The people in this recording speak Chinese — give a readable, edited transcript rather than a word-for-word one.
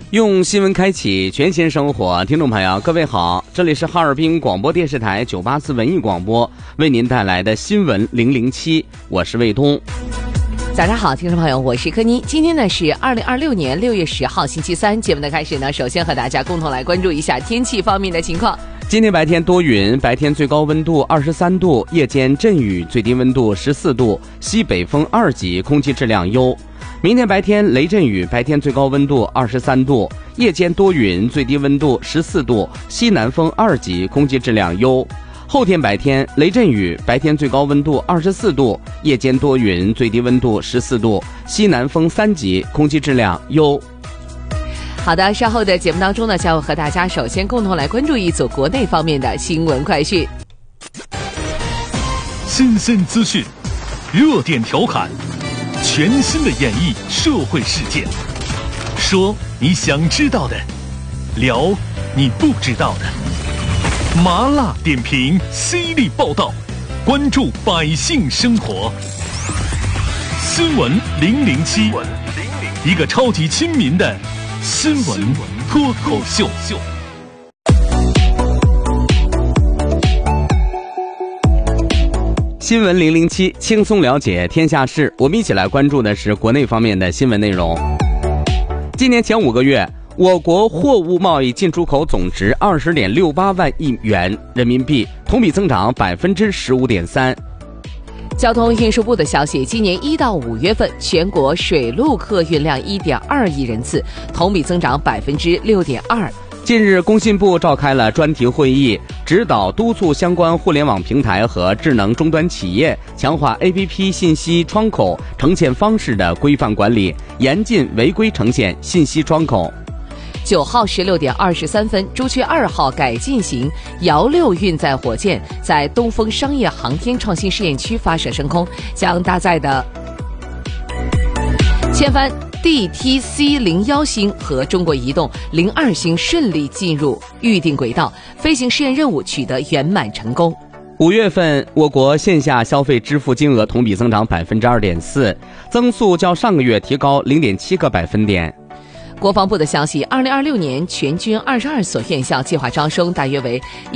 用新闻开启全新生活，听众朋友各位好，这里是哈尔滨广播电视台984文艺广播为您带来的新闻007，我是卫东。 早上好，听众朋友，我是柯妮。今天呢是2026年6月10号星期三，节目的开始呢，首先和大家共同来关注一下天气方面的情况。 今天白天多云，白天最高温度23度，夜间阵雨，最低温度14度，西北风2级，空气质量优。明天白天雷阵雨，白天最高温度23度，夜间多云，最低温度14度，西南风2级，空气质量优。后天白天雷阵雨，白天最高温度24度，夜间多云，最低温度14度，西南风3级，空气质量优。 好的，稍后的节目当中呢，将会和大家首先共同来关注一组国内方面的新闻快讯。 新鲜资讯，热点调侃，全新的演绎社会事件，说你想知道的，聊你不知道的。麻辣点评，犀利报道，关注百姓生活。新闻007，一个超级亲民的新闻脱口秀。 新闻007，轻松了解天下事。我们一起来关注的是国内方面的新闻内容。今年前5个月，我国货物贸易进出口总值20.68万亿元人民币，同比增长15.3%。 交通运输部的消息，今年1到5月份，全国水陆客运量1.2亿人次，同比增长6.2%。 近日，工信部召开了专题会议，指导督促相关互联网平台和智能终端企业强化 APP 信息窗口呈现方式的规范管理，严禁违规呈现信息窗口。 9号16点23分，朱雀2号改进型遥6运载火箭在东风商业航天创新试验区发射升空，将搭载的千帆 DTC-01星和中国移动02星顺利进入预定轨道，飞行试验任务取得圆满成功。 5月份，我国线下消费支付金额同比增长2.4%，增速较上个月提高0.7个百分点。 国防部的消息，2026年全军22所院校计划招生大约为